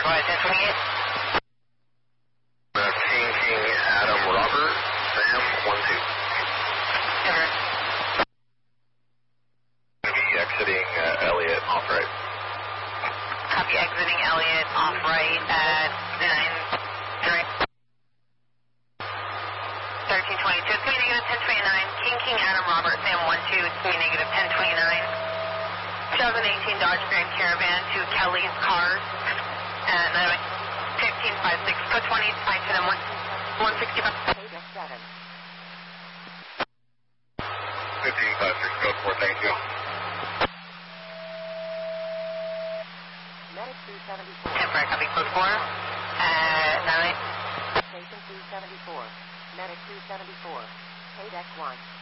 go ahead, 1028. King Adam Robert, Sam 12. Ever. Going to be exiting Elliott off right. Copy, exiting Elliott off right at 1322. It's going to be negative 1029. King Adam Robert, Sam 12. It's going to be negative 1029. 2018 Dodge Grand Caravan to Kelly's Cars. And 1556. Code 20, 5 to them 165. 1556, code 4, thank you. Medic 274. Temporary, copy, code 4. 9. Station 274. Medic 274. Paid X1.